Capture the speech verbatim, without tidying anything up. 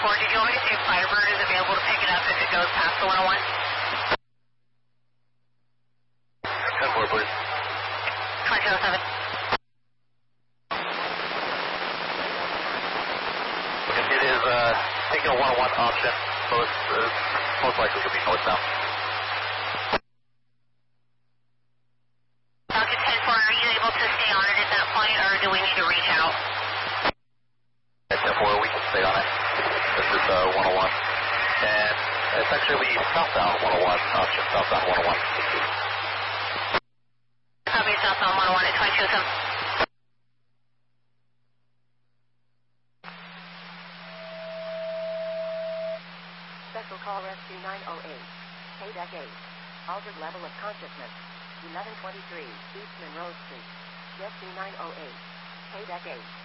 four, did you want me to see if Firebird is available to pick it up if it goes past the one oh one? ten four, please. twenty oh seven. It is uh, taking a one oh one option, so it's uh, most likely going to be northbound. Falcon ten four, are you able to stay on it at that point, or do we need to reach out? At ten four, we can stay on it. This is uh, one oh one. And it's actually southbound one oh one option, southbound one oh one. Copy, southbound one oh one at twenty oh seven. Special call rescue nine oh eight. K D E C eight. Altered level of consciousness. eleven twenty-three East Monroe Street. Rescue nine oh eight. K D E C eight.